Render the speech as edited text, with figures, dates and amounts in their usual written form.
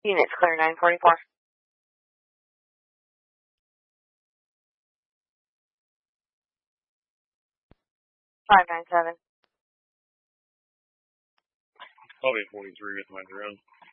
Units clear 944. 597. Probably 43 with my drone.